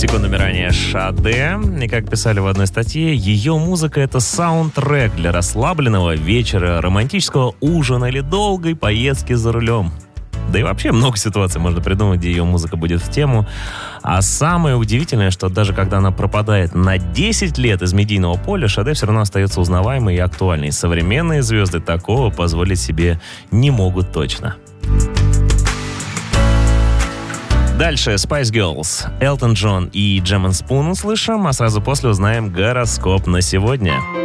Секундами ранее Шаде. И как писали в одной статье, ее музыка — это саундтрек для расслабленного вечера, романтического ужина или долгой поездки за рулем. Да и вообще много ситуаций можно придумать, где ее музыка будет в тему. А самое удивительное, что даже когда она пропадает на 10 лет из медийного поля, Шаде все равно остается узнаваемой и актуальной. Современные звезды такого позволить себе не могут точно. Дальше Spice Girls, Элтон Джон и Джем энд Спун услышим, а сразу после узнаем гороскоп на сегодня.